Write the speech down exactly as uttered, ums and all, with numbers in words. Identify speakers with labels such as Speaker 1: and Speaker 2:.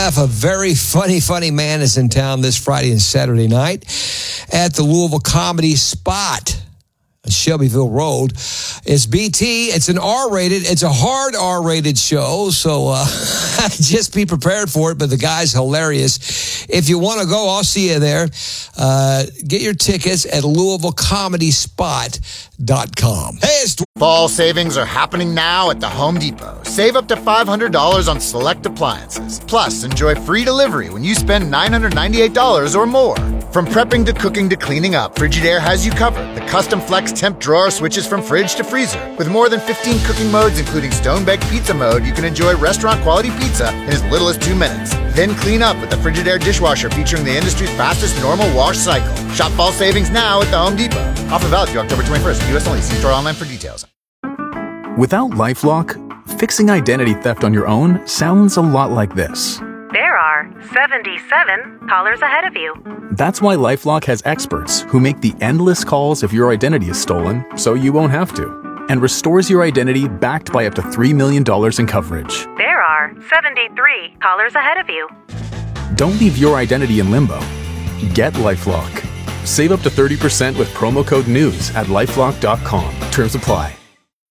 Speaker 1: Jeff, a very funny, funny man, is in town this Friday and Saturday night at the Louisville Comedy Spot. Shelbyville Road. It's B T. It's an R-rated. It's a hard R-rated show, so uh, just be prepared for it. But the guy's hilarious. If you want to go, I'll see you there. Uh, get your tickets at Louisville Comedy Spot dot com. Hey, it's
Speaker 2: Fall savings are happening now at the Home Depot. Save up to five hundred dollars on select appliances. Plus, enjoy free delivery when you spend nine hundred ninety-eight dollars or more. From prepping to cooking to cleaning up, Frigidaire has you covered. The custom flex temp drawer switches from fridge to freezer. With more than fifteen cooking modes, including stone-baked pizza mode, you can enjoy restaurant-quality pizza in as little as two minutes. Then clean up with the Frigidaire dishwasher featuring the industry's fastest normal wash cycle. Shop fall savings now at the Home Depot. Offer valid through October twenty-first. U S only. See store online for details.
Speaker 3: Without LifeLock, fixing identity theft on your own sounds a lot like this.
Speaker 4: There are seventy-seven callers ahead of you.
Speaker 3: That's why LifeLock has experts who make the endless calls if your identity is stolen, so you won't have to, and restores your identity backed by up to three million dollars in coverage.
Speaker 4: There are seventy-three callers ahead of you.
Speaker 3: Don't leave your identity in limbo. Get LifeLock. Save up to thirty percent with promo code NEWS at lifelock dot com. Terms apply.